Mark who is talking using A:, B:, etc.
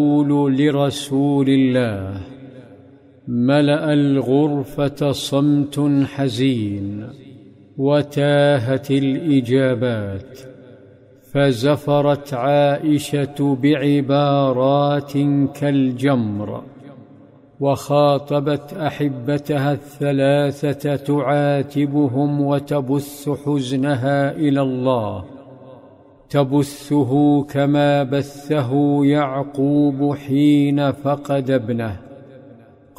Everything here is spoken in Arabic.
A: لرسول الله. ملأ الغرفة صمت حزين، وتاهت الإجابات، فزفرت عائشة بعبارات كالجمر، وخاطبت أحبتها الثلاثة تعاتبهم وتبث حزنها إلى الله، تبثه كما بثه يعقوب حين فقد ابنه.